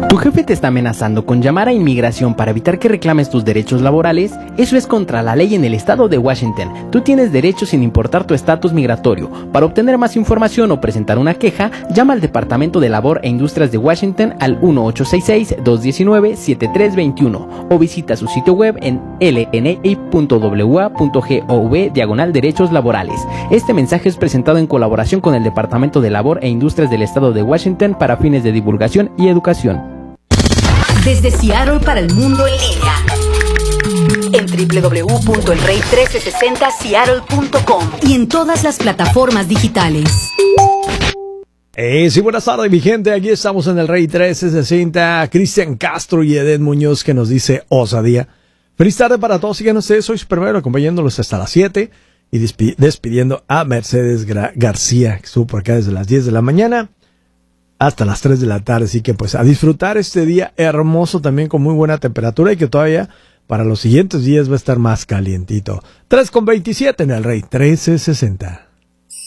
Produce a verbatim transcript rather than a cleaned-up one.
¿Tu jefe te está amenazando con llamar a inmigración para evitar que reclames tus derechos laborales? Eso es contra la ley en el estado de Washington. Tú tienes derechos sin importar tu estatus migratorio. Para obtener más información o presentar una queja, llama al Departamento de Labor e Industrias de Washington al uno ocho seis seis, dos uno nueve, siete tres dos uno o visita su sitio web en l n a punto w a punto gov diagonal derechos laborales. Este mensaje es presentado en colaboración con el Departamento de Labor e Industrias del estado de Washington para fines de divulgación y educación. Desde Seattle para el mundo en línea, en doble u doble u doble u punto el rey trece sesenta seattle punto com y en todas las plataformas digitales. Eh, sí, buenas tardes, mi gente. Aquí estamos en el Rey trece sesenta. Cristian Castro y Eden Muñoz que nos dice osadía. Feliz tarde para todos. Sigan ustedes. Soy Supermero acompañándolos hasta las siete y despi- despidiendo a Mercedes Gra- García, que estuvo por acá desde las diez de la mañana hasta las tres de la tarde. Así que pues a disfrutar este día hermoso también con muy buena temperatura y que todavía para los siguientes días va a estar más calientito. tres con veintisiete en el Rey trece sesenta.